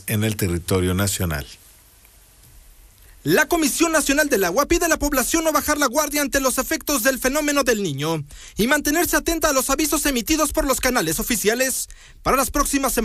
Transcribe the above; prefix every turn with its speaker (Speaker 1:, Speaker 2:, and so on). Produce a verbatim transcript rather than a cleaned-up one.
Speaker 1: en el territorio nacional.
Speaker 2: La Comisión Nacional del Agua pide a la población no bajar la guardia ante los efectos del fenómeno del Niño y mantenerse atenta a los avisos emitidos por los canales oficiales para las próximas semanas.